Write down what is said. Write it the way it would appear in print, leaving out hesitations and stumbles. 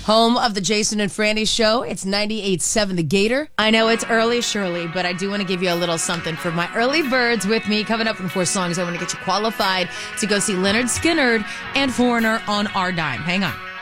Home of the Jason and Franny Show. It's 98.7 The Gator. I know it's early, Shirley, but I do want to give you a little something for my early birds with me. Coming up in 4 songs, I want to get you qualified to go see Leonard Skinner and Foreigner on our dime. Hang on.